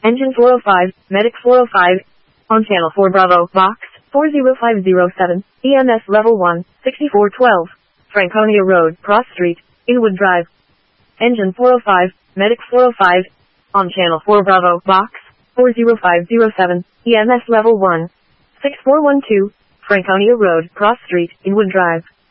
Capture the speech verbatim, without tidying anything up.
Engine four oh five, Medic four oh five. On Channel four Bravo, Box four zero five zero seven, E M S Level one, sixty-four twelve. Franconia Road, Cross Street, Inwood Drive. Engine four oh five, Medic four oh five. On Channel four Bravo, Box four zero five zero seven, E M S Level one, six four one two. Franconia Road, Cross Street, Inwood Drive.